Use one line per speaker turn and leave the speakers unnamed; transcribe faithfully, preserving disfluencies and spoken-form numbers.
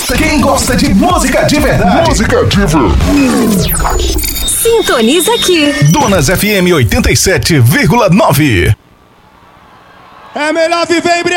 Quem gosta de música de verdade.
Música de verdade.
Sintoniza aqui.
Donas F M oitenta e sete vírgula nove.
É melhor viver em